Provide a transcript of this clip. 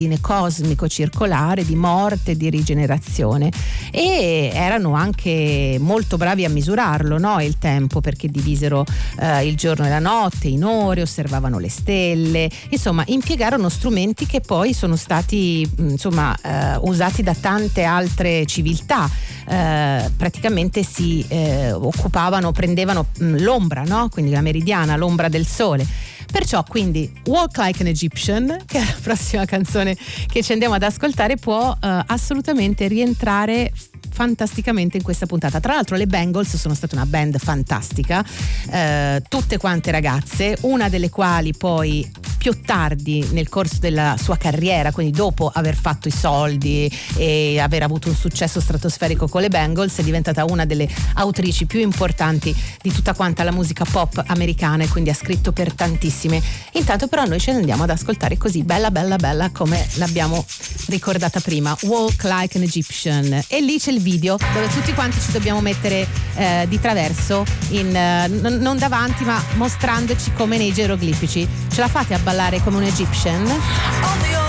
cosmico circolare di morte, di rigenerazione, e erano anche molto bravi a misurarlo, no? Il tempo, perché divisero il giorno e la notte in ore, osservavano le stelle, insomma impiegarono strumenti che poi sono stati usati da tante altre civiltà. Praticamente si prendevano l'ombra, no? Quindi la meridiana, l'ombra del sole. Perciò quindi Walk Like an Egyptian, che è la prossima canzone che ci andiamo ad ascoltare, può assolutamente rientrare fantasticamente in questa puntata. Tra l'altro le Bangles sono state una band fantastica, tutte quante ragazze, una delle quali poi più tardi nel corso della sua carriera, quindi dopo aver fatto i soldi e aver avuto un successo stratosferico con le Bangles, è diventata una delle autrici più importanti di tutta quanta la musica pop americana, e quindi ha scritto per tantissime. Intanto però noi ce ne andiamo ad ascoltare così bella bella bella come l'abbiamo ricordata prima, Walk Like an Egyptian, e lì c'è il video dove tutti quanti ci dobbiamo mettere di traverso, non davanti ma mostrandoci come nei geroglifici. Ce la fate a ballare come un Egyptian?